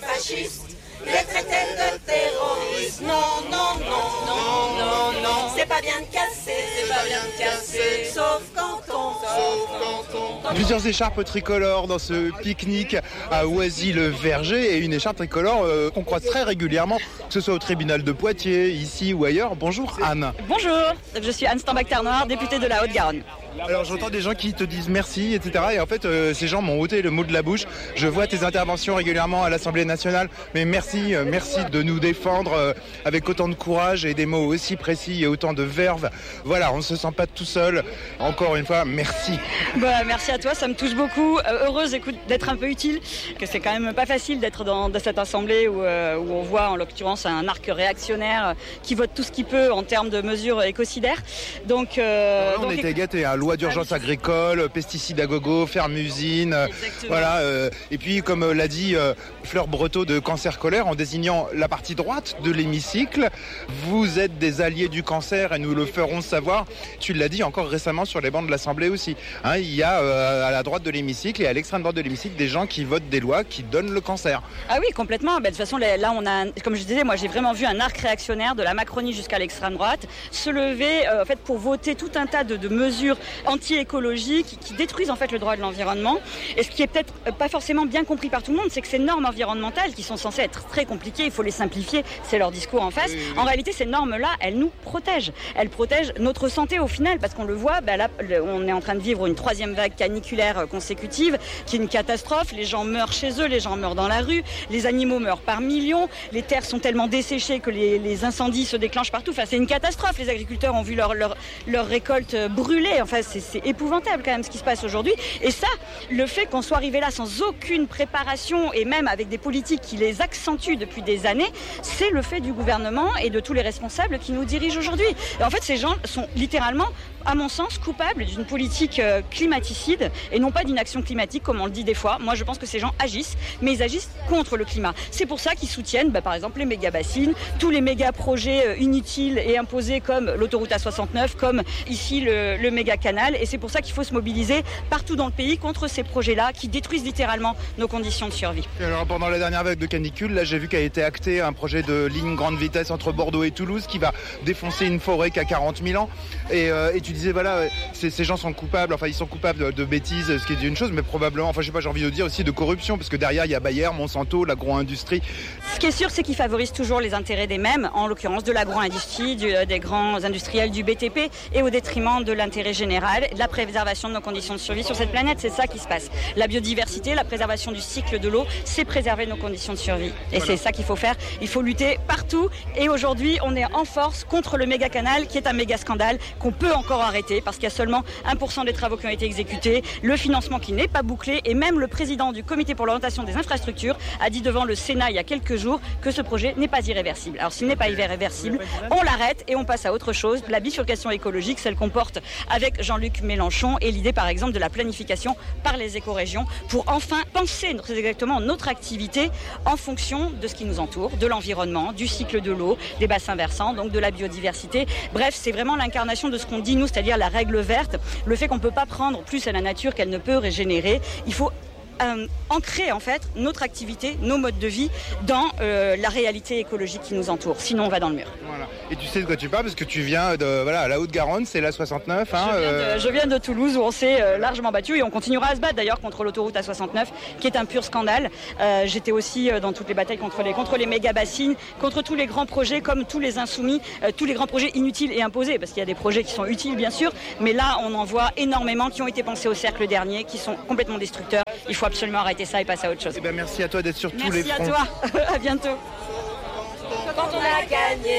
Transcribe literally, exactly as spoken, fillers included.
fascistes, les traitait de terroristes. Non, non, non, non, non, non, c'est pas bien de casser, c'est pas bien de casser, sauf quand on, sauf quand on. Plusieurs écharpes tricolores dans ce pique-nique à Oisy-le-Verger et une écharpe tricolore euh, qu'on croise très régulièrement, que ce soit au tribunal de Poitiers, ici ou ailleurs. Bonjour Anne. Bonjour, je suis Anne Stambach-Ternoir, députée de la Haute-Garonne. Alors j'entends des gens qui te disent merci, et cetera. Et en fait, euh, ces gens m'ont ôté le mot de la bouche. Je vois tes interventions régulièrement à l'Assemblée nationale. Mais merci, euh, merci de nous défendre euh, avec autant de courage et des mots aussi précis et autant de verve. Voilà, on ne se sent pas tout seul. Encore une fois, merci. Bah, merci à toi, ça me touche beaucoup. Euh, heureuse écoute, d'être un peu utile. Que c'est quand même pas facile d'être dans, dans cette Assemblée où, euh, où on voit en l'occurrence un arc réactionnaire qui vote tout ce qu'il peut en termes de mesures écocidaires. Donc, euh, là, on donc, était gâtés, hein. Loi d'urgence agricole, pesticides à gogo, ferme-usine, euh, voilà. Euh, et puis, comme euh, l'a dit euh, Fleur Breteau de Cancer Colère, en désignant la partie droite de l'hémicycle, vous êtes des alliés du cancer et nous le ferons savoir. Tu l'as dit encore récemment sur les bancs de l'Assemblée aussi. Hein, il y a euh, à la droite de l'hémicycle et à l'extrême droite de l'hémicycle des gens qui votent des lois qui donnent le cancer. Ah oui, complètement. Ben, de toute façon, là, on a, comme je disais, moi, j'ai vraiment vu un arc réactionnaire de la Macronie jusqu'à l'extrême droite se lever, euh, en fait, pour voter tout un tas de, de mesures anti-écologiques qui détruisent en fait le droit de l'environnement. Et ce qui est peut-être pas forcément bien compris par tout le monde, c'est que ces normes environnementales qui sont censées être très compliquées, il faut les simplifier, c'est leur discours en face. Oui, oui. En réalité, ces normes-là, elles nous protègent. Elles protègent notre santé au final, parce qu'on le voit, bah là, on est en train de vivre une troisième vague caniculaire consécutive, qui est une catastrophe. Les gens meurent chez eux, les gens meurent dans la rue, les animaux meurent par millions, les terres sont tellement desséchées que les, les incendies se déclenchent partout. Enfin, c'est une catastrophe. Les agriculteurs ont vu leur, leur, leur récolte brûler. Enfin, c'est, c'est épouvantable quand même ce qui se passe aujourd'hui. Et ça, le fait qu'on soit arrivé là sans aucune préparation et même avec des politiques qui les accentuent depuis des années, c'est le fait du gouvernement et de tous les responsables qui nous dirigent aujourd'hui. Et en fait, ces gens sont littéralement, à mon sens, coupables d'une politique euh, climaticide et non pas d'une action climatique comme on le dit des fois. Moi, je pense que ces gens agissent, mais ils agissent contre le climat. C'est pour ça qu'ils soutiennent, bah, par exemple, les méga-bassines, tous les méga-projets euh, inutiles et imposés comme l'autoroute A soixante-neuf, comme ici le, le méga-canal. Et c'est pour ça qu'il faut se mobiliser partout dans le pays contre ces projets-là qui détruisent littéralement nos conditions de survie. Et alors, pendant la dernière vague de canicule, là, j'ai vu qu'a été acté un projet de ligne grande vitesse entre Bordeaux et Toulouse qui va défoncer une forêt qui a quarante mille ans. Et, euh, et tu disais, voilà, ces, ces gens sont coupables, enfin, ils sont coupables de, de bêtises, ce qui est une chose, mais probablement, enfin, je sais pas, j'ai envie de dire aussi de corruption, parce que derrière, il y a Bayer, Monsanto, l'agro-industrie. Ce qui est sûr, c'est qu'ils favorisent toujours les intérêts des mêmes, en l'occurrence de l'agro-industrie, du, des grands industriels du B T P, et au détriment de l'intérêt général, de la préservation de nos conditions de survie sur cette planète. C'est ça qui se passe. La biodiversité, la préservation du cycle de l'eau, c'est préserver nos conditions de survie. Et voilà. C'est ça qu'il faut faire. Il faut lutter partout. Et aujourd'hui, on est en force contre le méga canal, qui est un méga scandale qu'on peut encore arrêter, parce qu'il y a seulement un pour cent des travaux qui ont été exécutés, le financement qui n'est pas bouclé, et même le président du comité pour l'orientation des infrastructures a dit devant le Sénat il y a quelques jours que ce projet n'est pas irréversible. Alors s'il n'est pas irréversible, on l'arrête et on passe à autre chose. La bifurcation écologique, celle qu'on porte avec Jean-Luc Mélenchon, et l'idée par exemple de la planification par les écorégions pour enfin penser très exactement notre activité en fonction de ce qui nous entoure, de l'environnement, du cycle de l'eau, des bassins versants, donc de la biodiversité. Bref, c'est vraiment l'incarnation de ce qu'on dit nous, c'est-à-dire la règle verte, le fait qu'on ne peut pas prendre plus à la nature qu'elle ne peut régénérer. Il faut Euh, ancrer en fait notre activité, nos modes de vie dans euh, la réalité écologique qui nous entoure. Sinon, on va dans le mur. Voilà. Et tu sais de quoi tu parles parce que tu viens de voilà, la Haute-Garonne, c'est la soixante-neuf. Hein, je, viens euh... de, je viens de Toulouse où on s'est euh, largement battu et on continuera à se battre d'ailleurs contre l'autoroute A soixante-neuf qui est un pur scandale. Euh, j'étais aussi euh, dans toutes les batailles contre les, contre les méga-bassines, contre tous les grands projets comme tous les insoumis, euh, tous les grands projets inutiles et imposés, parce qu'il y a des projets qui sont utiles bien sûr, mais là on en voit énormément qui ont été pensés au cercle dernier, qui sont complètement destructeurs. Il faut absolument arrêter ça et passer à autre chose. Eh ben, merci à toi d'être sur tous merci les fronts. Merci à toi, à bientôt. Quand on a gagné